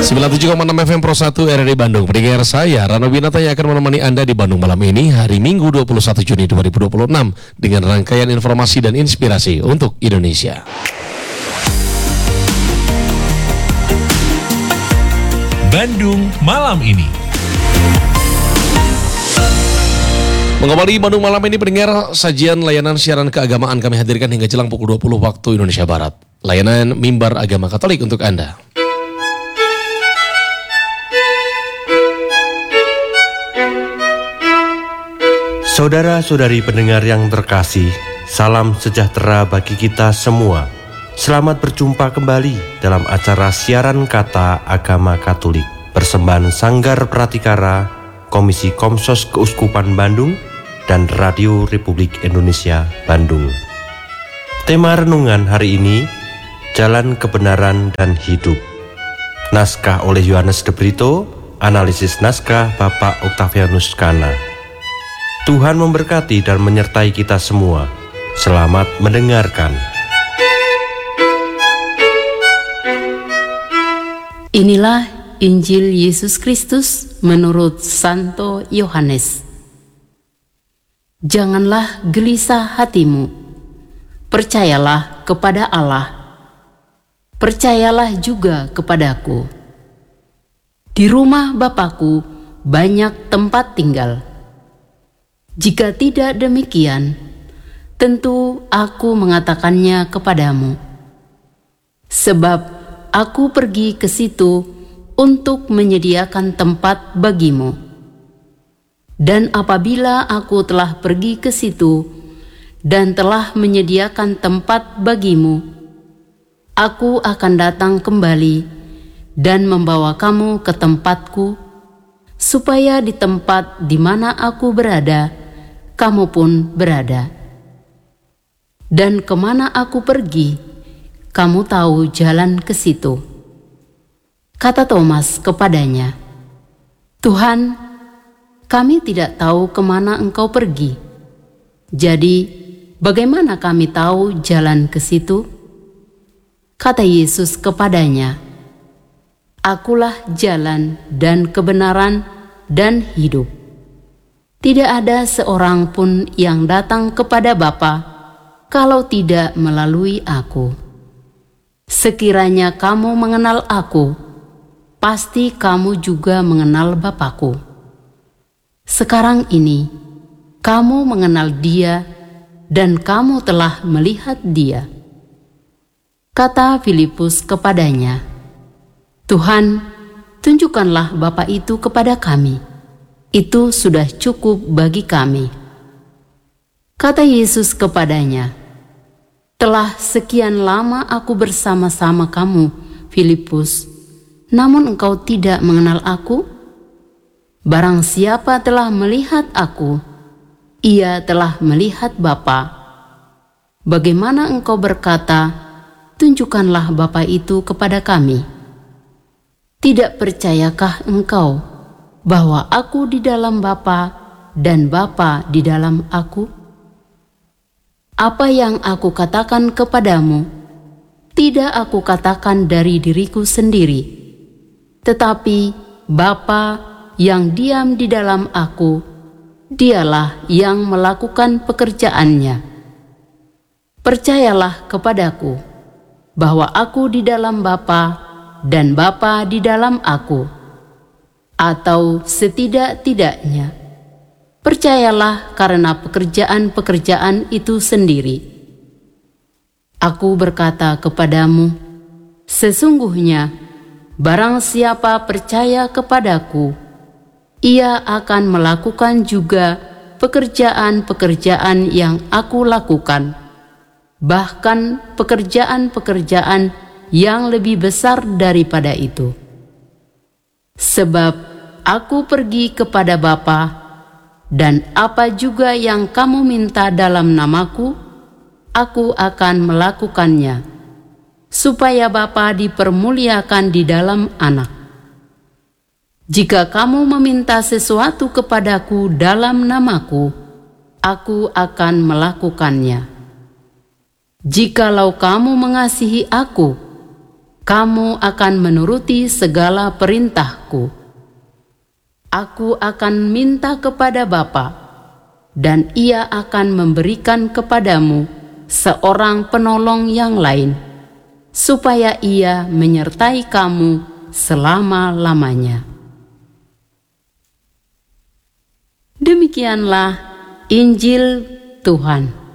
97,6 FM Pro 1 RRI Bandung. Pendengar saya Rano Winata yang akan menemani Anda di Bandung malam ini, hari Minggu 21 Juni 2026 dengan rangkaian informasi dan inspirasi untuk Indonesia. Bandung malam ini. Mengawali Bandung malam ini, pendengar, sajian layanan siaran keagamaan kami hadirkan hingga jelang pukul 20 waktu Indonesia Barat. Layanan Mimbar Agama Katolik untuk Anda. Saudara-saudari pendengar yang terkasih, salam sejahtera bagi kita semua. Selamat berjumpa kembali dalam acara siaran kata Agama Katolik, persembahan Sanggar Pratikara, Komisi Komsos Keuskupan Bandung, dan Radio Republik Indonesia Bandung. Tema renungan hari ini, Jalan Kebenaran dan Hidup. Naskah oleh Yohanes de Brito, analisis naskah Bapak Octavianus Kana. Tuhan memberkati dan menyertai kita semua. Selamat mendengarkan. Inilah Injil Yesus Kristus menurut Santo Yohanes. Janganlah gelisah hatimu. Percayalah kepada Allah. Percayalah juga kepadaku. Di rumah Bapakku banyak tempat tinggal. Jika tidak demikian, tentu aku mengatakannya kepadamu. Sebab aku pergi ke situ untuk menyediakan tempat bagimu. Dan apabila aku telah pergi ke situ dan telah menyediakan tempat bagimu, aku akan datang kembali dan membawa kamu ke tempatku, supaya di tempat di mana aku berada, kamu pun berada. Dan kemana aku pergi, kamu tahu jalan ke situ. Kata Thomas kepadanya, Tuhan, kami tidak tahu kemana engkau pergi. Jadi, bagaimana kami tahu jalan ke situ? Kata Yesus kepadanya, Akulah jalan dan kebenaran dan hidup. Tidak ada seorang pun yang datang kepada Bapa kalau tidak melalui aku. Sekiranya kamu mengenal aku, pasti kamu juga mengenal Bapakku. Sekarang ini, kamu mengenal Dia dan kamu telah melihat Dia. Kata Filipus kepadanya, Tuhan, tunjukkanlah Bapa itu kepada kami. Itu sudah cukup bagi kami. Kata Yesus kepadanya, telah sekian lama aku bersama-sama kamu, Filipus, namun engkau tidak mengenal aku? Barang siapa telah melihat aku, ia telah melihat Bapa. Bagaimana engkau berkata, tunjukkanlah Bapa itu kepada kami? Tidak percayakah engkau bahwa aku di dalam Bapa dan Bapa di dalam aku? Apa yang aku katakan kepadamu, tidak aku katakan dari diriku sendiri, tetapi Bapa yang diam di dalam aku, dialah yang melakukan pekerjaannya. Percayalah kepadaku, bahwa aku di dalam Bapa dan Bapa di dalam aku. Atau setidak-tidaknya, percayalah karena pekerjaan-pekerjaan itu sendiri. Aku berkata kepadamu, sesungguhnya barang siapa percaya kepadaku, ia akan melakukan juga pekerjaan-pekerjaan yang aku lakukan, bahkan pekerjaan-pekerjaan yang lebih besar daripada itu. Sebab aku pergi kepada Bapa, dan apa juga yang kamu minta dalam namaku, aku akan melakukannya, supaya Bapa dipermuliakan di dalam Anak. Jika kamu meminta sesuatu kepadaku dalam namaku, aku akan melakukannya. Jikalau kamu mengasihi aku, kamu akan menuruti segala perintahku. Aku akan minta kepada Bapa, dan Ia akan memberikan kepadamu seorang penolong yang lain, supaya Ia menyertai kamu selama-lamanya. Demikianlah Injil Tuhan.